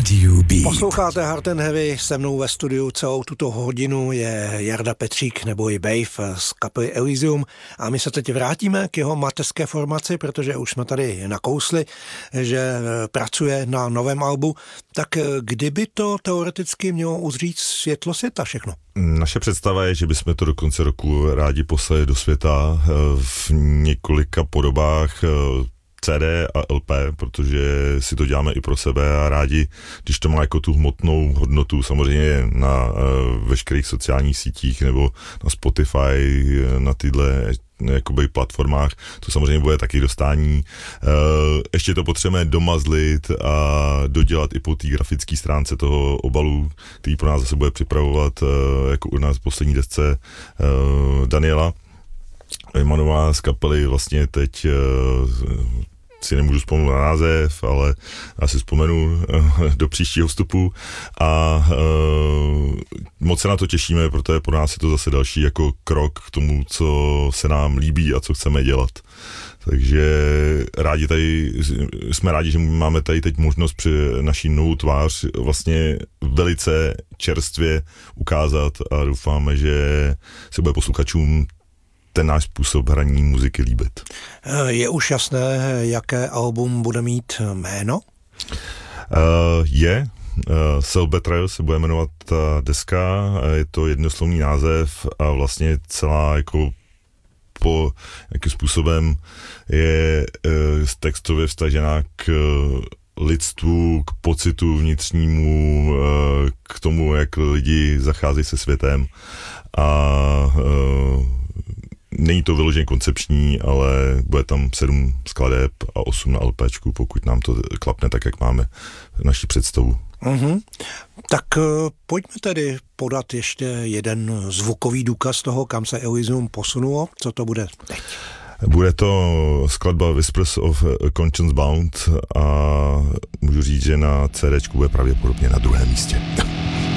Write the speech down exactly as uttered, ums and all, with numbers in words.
Radio Beat. Posloucháte Hard and Heavy, se mnou ve studiu celou tuto hodinu je Jarda Petřík nebo i Bave z kapely Elysium a my se teď vrátíme k jeho mateřské formaci, protože už jsme tady nakousli, že pracuje na novém albu. Tak kdyby to teoreticky mělo uzřít světlo světa všechno? Naše představa je, že bychom to do konce roku rádi poslali do světa v několika podobách C D a L P, protože si to děláme i pro sebe a rádi, když to má jako tu hmotnou hodnotu, samozřejmě na uh, veškerých sociálních sítích nebo na Spotify, na tyhle jakoby platformách, to samozřejmě bude taky dostání. Uh, ještě to potřebujeme domazlit a dodělat i po té grafické stránce toho obalu, který pro nás zase bude připravovat uh, jako u nás v poslední desce uh, Daniela Jmanová z kapely vlastně teď uh, si nemůžu vzpomenout na název, ale já si vzpomenu do příštího vstupu a uh, moc se na to těšíme, protože pro nás je to zase další jako krok k tomu, co se nám líbí a co chceme dělat. Takže rádi tady, jsme rádi, že máme tady teď možnost při naší novou tvář vlastně velice čerstvě ukázat a doufáme, že se bude posluchačům ten náš způsob hraní muziky líbit. Je už jasné, jaké album bude mít jméno? Uh, je. Uh, Self Betrayal se bude jmenovat ta deska. Je to jednoslovný název a vlastně celá jako po jakým způsobem je uh, textově vztažená k uh, lidstvu, k pocitu vnitřnímu, uh, k tomu, jak lidi zacházejí se světem a uh, není to vyloženě koncepční, ale bude tam sedm skladeb a osm na LPčku, pokud nám to klapne tak, jak máme naši představu. Mm-hmm. Tak uh, pojďme tedy podat ještě jeden zvukový důkaz toho, kam se Elysium posunulo. Co to bude teď? Bude to skladba Whispers of Conscience Bound a můžu říct, že na CDčku bude pravděpodobně na druhém místě.